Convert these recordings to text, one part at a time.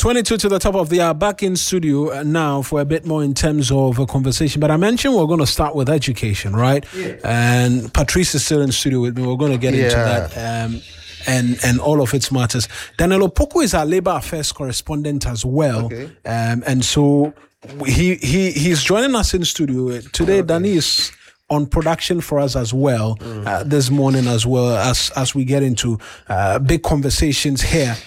22 to the top of the hour, back in studio now for a bit more in terms of a conversation. But I mentioned we're going to start with education, right? Yeah. And Patrice is still in studio with me. We're going to get into that and all of its matters. Daniel Opoku is our labor affairs correspondent as well. Okay. And so he's joining us in studio today. Danny is on production for us as well this morning, as well as we get into big conversations here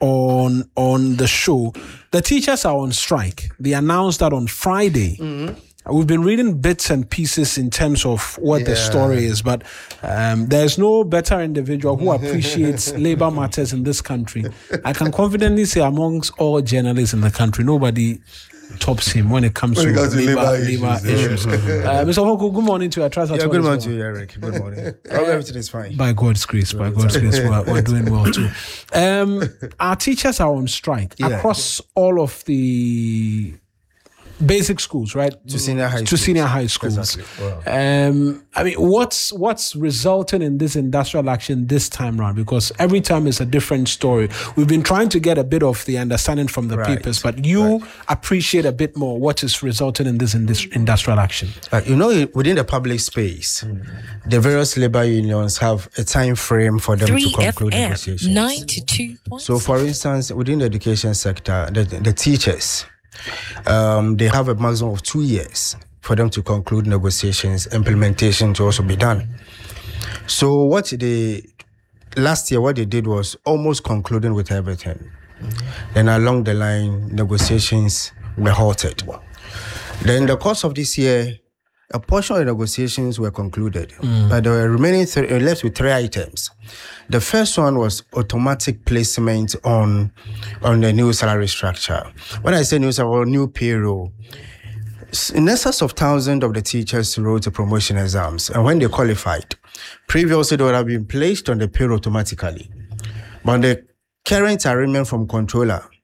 on the show. The teachers are on strike. They announced that on Friday. We've been reading bits and pieces in terms of what the story is, but there's no better individual who appreciates labor matters in this country. I can confidently say amongst all journalists in the country, nobody tops him when it comes to labor issues. Mr. Opoku, good morning to you. I trust good morning to you, Eric. Good morning. Everything is fine. By God's grace, we're doing well too. Our teachers are on strike across all of the basic schools, right? To senior high schools. Exactly. Wow. I mean, what's resulting in this industrial action this time around? Because every time it's a different story. We've been trying to get a bit of the understanding from the papers, but you appreciate a bit more what is resulting in this industrial action. Within the public space, the various labor unions have a time frame for them to conclude negotiations. 92. So, for instance, within the education sector, the teachers, they have a maximum of 2 years for them to conclude negotiations, implementation to also be done. So last year, what they did was almost concluding with everything. Then along the line, negotiations were halted. Then in the course of this year, a portion of the negotiations were concluded, but the remaining left with 3 items. The first one was automatic placement on the new salary structure. When I say new salary, new payroll, in excess of thousands of the teachers wrote the promotion exams, and when they qualified, previously they would have been placed on the payroll automatically. But the current arrangement from controller